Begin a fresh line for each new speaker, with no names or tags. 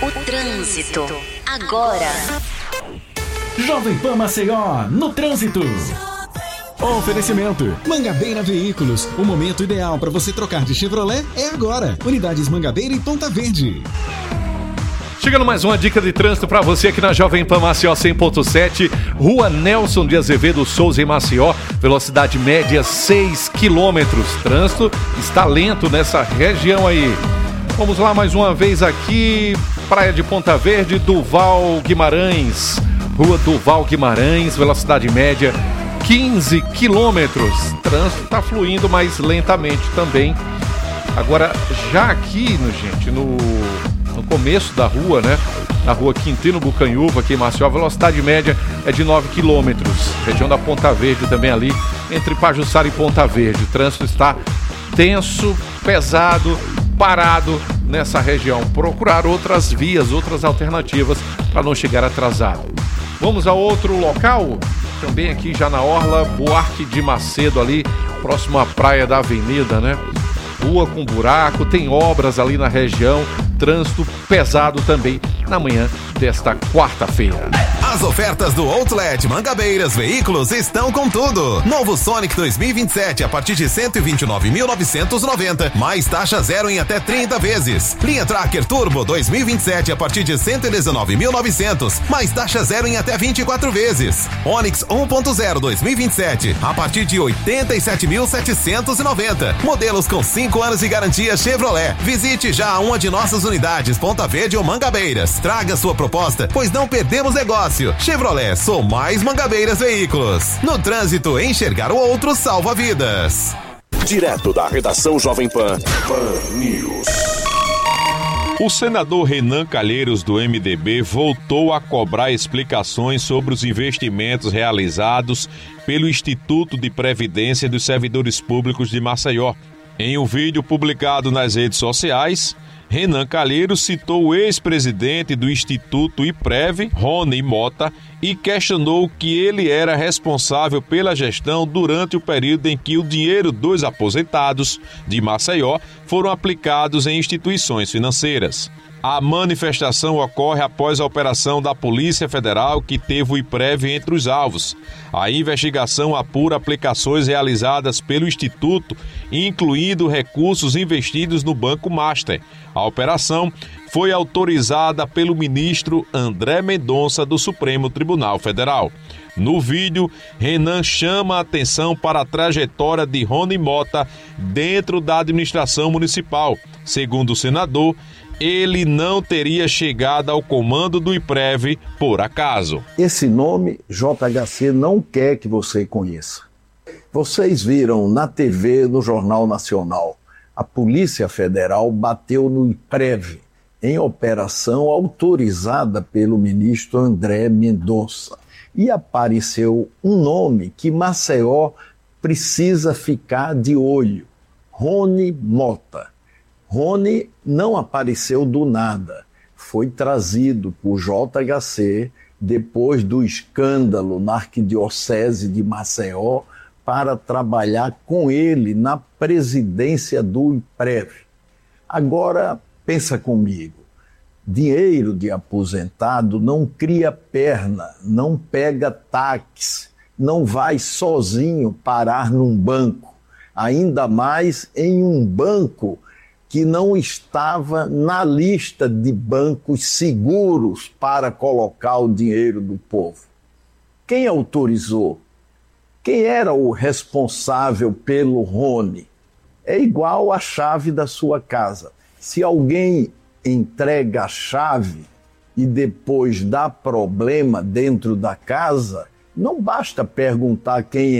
O trânsito agora.
Jovem Pan Maceió, no trânsito. Oferecimento Mangabeira Veículos. O momento ideal para você trocar de Chevrolet é agora. Unidades Mangabeira em Ponta Verde.
Chegando mais uma dica de trânsito para você aqui na Jovem Pan Maceió 100.7, Rua Nelson de Azevedo Souza em Maceió, velocidade média 6 km. Trânsito está lento nessa região aí. Vamos lá mais uma vez aqui, Praia de Ponta Verde, Duval Guimarães, Rua Duval Guimarães, velocidade média 15 km. Trânsito está fluindo mais lentamente também. Agora, já aqui, no começo da rua, né? Na rua Quintino Bucanhuva, aqui em Maceió, a velocidade média é de 9 km. Região da Ponta Verde também ali, entre Pajuçara e Ponta Verde. O trânsito está tenso, pesado, parado nessa região. Procurar outras vias, outras alternativas para não chegar atrasado. Vamos a outro local, também aqui já na Orla, Buarque de Macedo ali, próximo à Praia da Avenida, né? Rua com buraco, tem obras ali na região, trânsito pesado também na manhã desta quarta-feira.
As ofertas do Outlet Mangabeiras Veículos estão com tudo. Novo Sonic 2027 a partir de 129.990, mais taxa zero em até 30 vezes. Linha Tracker Turbo 2027 a partir de 119.900, mais taxa zero em até 24 vezes. Onix 1.0 2027 a partir de 87.790. Modelos com 5 anos de garantia Chevrolet. Visite já uma de nossas unidades, Ponta Verde ou Mangabeiras. Traga sua proposta, pois não perdemos negócio. Chevrolet, sou mais Mangabeiras Veículos. No trânsito, enxergar o outro salva vidas.
Direto da redação Jovem Pan, Pan News.
O senador Renan Calheiros, do MDB, voltou a cobrar explicações sobre os investimentos realizados pelo Instituto de Previdência dos Servidores Públicos de Maceió. Em um vídeo publicado nas redes sociais, Renan Calheiros citou o ex-presidente do Instituto IPREV, Rony Mota, e questionou que ele era responsável pela gestão durante o período em que o dinheiro dos aposentados de Maceió foram aplicados em instituições financeiras. A manifestação ocorre após a operação da Polícia Federal que teve o IPREV entre os alvos. A investigação apura aplicações realizadas pelo Instituto, incluindo recursos investidos no Banco Master. A operação foi autorizada pelo ministro André Mendonça do Supremo Tribunal Federal. No vídeo, Renan chama a atenção para a trajetória de Rony Mota dentro da administração municipal. Segundo o senador, ele não teria chegado ao comando do IPREV por acaso.
Esse nome, JHC, não quer que você conheça. Vocês viram na TV, no Jornal Nacional, a Polícia Federal bateu no IPREV em operação autorizada pelo ministro André Mendonça. E apareceu um nome que Maceió precisa ficar de olho: Rony Mota. Rony não apareceu do nada, foi trazido por JHC depois do escândalo na Arquidiocese de Maceió para trabalhar com ele na presidência do IPREV. Agora, pensa comigo, dinheiro de aposentado não cria perna, não pega táxi, não vai sozinho parar num banco, ainda mais em um banco que não estava na lista de bancos seguros para colocar o dinheiro do povo. Quem autorizou? Quem era o responsável pelo Rony? É igual a chave da sua casa. Se alguém entrega a chave e depois dá problema dentro da casa, não basta perguntar quem